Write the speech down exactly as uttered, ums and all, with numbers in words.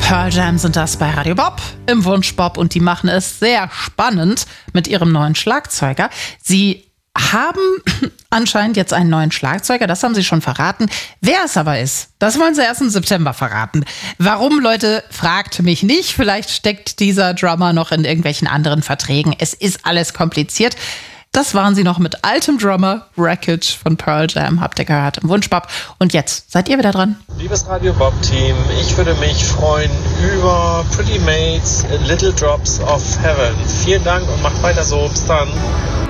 Pearl Jam sind das bei Radio Bob im Wunsch Bob und die machen es sehr spannend mit ihrem neuen Schlagzeuger. Sie haben anscheinend jetzt einen neuen Schlagzeuger, das haben sie schon verraten. Wer es aber ist, das wollen sie erst im September verraten. Warum, Leute, fragt mich nicht. Vielleicht steckt dieser Drummer noch in irgendwelchen anderen Verträgen. Es ist alles kompliziert. Das waren sie noch mit altem Drummer, Wreckage von Pearl Jam, habt ihr gehört im Wunschbob. Und jetzt seid ihr wieder dran. Liebes Radio Bob Team, ich würde mich freuen über Pretty Mates, Little Drops of Heaven. Vielen Dank und macht weiter so. Bis dann.